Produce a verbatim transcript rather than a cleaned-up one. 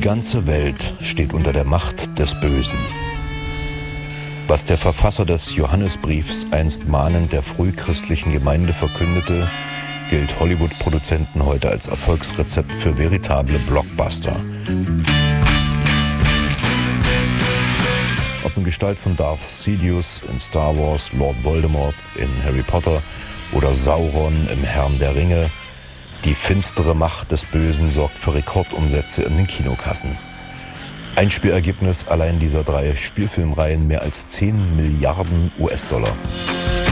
ganze Welt steht unter der Macht des Bösen. Was der Verfasser des Johannesbriefs einst mahnend der frühchristlichen Gemeinde verkündete, gilt Hollywood-Produzenten heute als Erfolgsrezept für veritable Blockbuster. Ob in Gestalt von Darth Sidious in Star Wars, Lord Voldemort in Harry Potter oder Sauron im Herrn der Ringe, die finstere Macht des Bösen sorgt für Rekordumsätze in den Kinokassen. Einspielergebnis allein dieser drei Spielfilmreihen mehr als zehn Milliarden U S-Dollar.